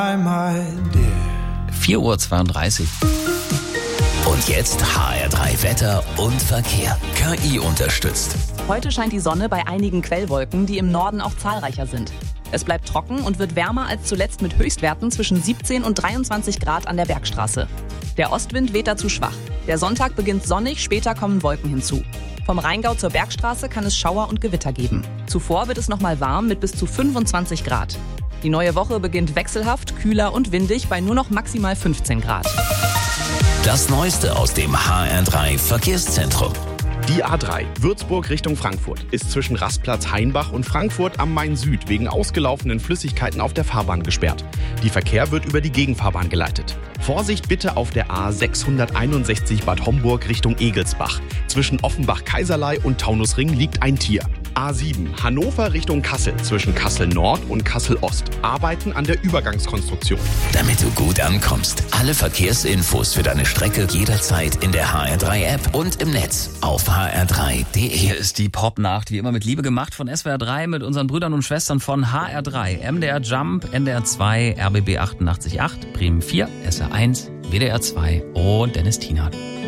4:32 Uhr. Und jetzt HR3 Wetter und Verkehr. KI unterstützt. Heute scheint die Sonne bei einigen Quellwolken, die im Norden auch zahlreicher sind. Es bleibt trocken und wird wärmer als zuletzt mit Höchstwerten zwischen 17 und 23 Grad an der Bergstraße. Der Ostwind weht dazu schwach. Der Sonntag beginnt sonnig, später kommen Wolken hinzu. Vom Rheingau zur Bergstraße kann es Schauer und Gewitter geben. Zuvor wird es nochmal warm mit bis zu 25 Grad. Die neue Woche beginnt wechselhaft, kühler und windig bei nur noch maximal 15 Grad. Das Neueste aus dem HR3 Verkehrszentrum. Die A3 Würzburg Richtung Frankfurt ist zwischen Rastplatz Hainbach und Frankfurt am Main Süd wegen ausgelaufenen Flüssigkeiten auf der Fahrbahn gesperrt. Die Verkehr wird über die Gegenfahrbahn geleitet. Vorsicht bitte auf der A661 Bad Homburg Richtung Egelsbach. Zwischen Offenbach-Kaiserlei und Taunusring liegt ein Tier. A7 Hannover Richtung Kassel zwischen Kassel Nord und Kassel Ost. Arbeiten an der Übergangskonstruktion. Damit du gut ankommst. Alle Verkehrsinfos für deine Strecke jederzeit in der HR3-App und im Netz auf hr3.de. Hier ist die Popnacht, wie immer mit Liebe gemacht von SWR 3 mit unseren Brüdern und Schwestern von HR3. MDR Jump, NDR 2, RBB 88.8, Bremen 4, SR 1, WDR 2 und Dennis Tienert.